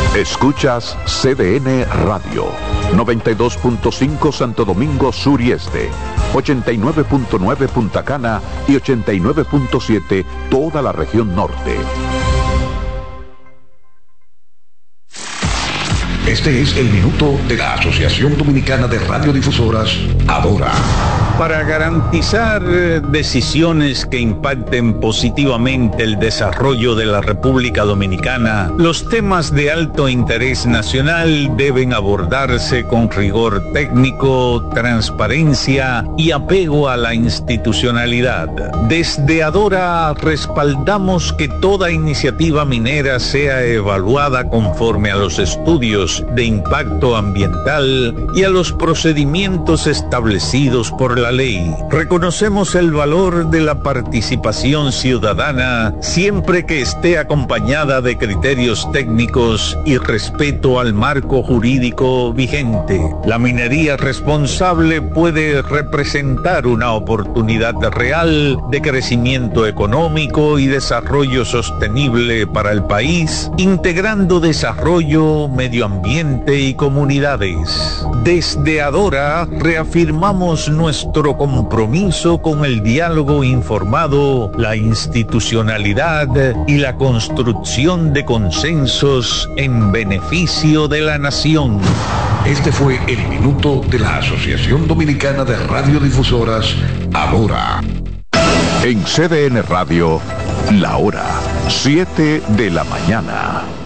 Escuchas CDN Radio, 92.5 Santo Domingo Sur y Este, 89.9 Punta Cana y 89.7 toda la región norte. Este es el minuto de la Asociación Dominicana de Radiodifusoras, Adora. Para garantizar decisiones que impacten positivamente el desarrollo de la República Dominicana, los temas de alto interés nacional deben abordarse con rigor técnico, transparencia y apego a la institucionalidad. Desde Adora respaldamos que toda iniciativa minera sea evaluada conforme a los estudios de impacto ambiental y a los procedimientos establecidos por la ley. Reconocemos el valor de la participación ciudadana siempre que esté acompañada de criterios técnicos y respeto al marco jurídico vigente. La minería responsable puede representar una oportunidad real de crecimiento económico y desarrollo sostenible para el país, integrando desarrollo, medio ambiente y comunidades. Desde Adora reafirmamos nuestro compromiso con el diálogo informado, la institucionalidad y la construcción de consensos en beneficio de la nación. Este fue el minuto de la Asociación Dominicana de Radiodifusoras, Adora. En CDN Radio, la hora 7 de la mañana.